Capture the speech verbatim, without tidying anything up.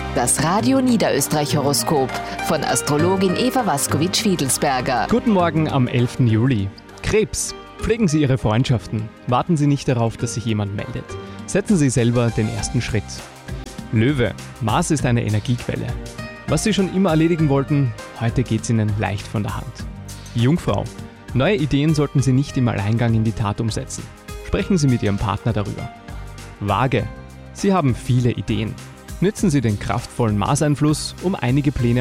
Das Radio Niederösterreich Horoskop von Astrologin Eva Waskowitsch-Fiedelsberger. Guten Morgen am elften Juli. Krebs. Pflegen Sie Ihre Freundschaften. Warten Sie nicht darauf, dass sich jemand meldet. Setzen Sie selber den ersten Schritt. Löwe. Mars ist eine Energiequelle. Was Sie schon immer erledigen wollten, heute geht's Ihnen leicht von der Hand. Jungfrau. Neue Ideen sollten Sie nicht im Alleingang in die Tat umsetzen. Sprechen Sie mit Ihrem Partner darüber. Waage. Sie haben viele Ideen. Nützen Sie den kraftvollen Mars-Einfluss, um einige Pläne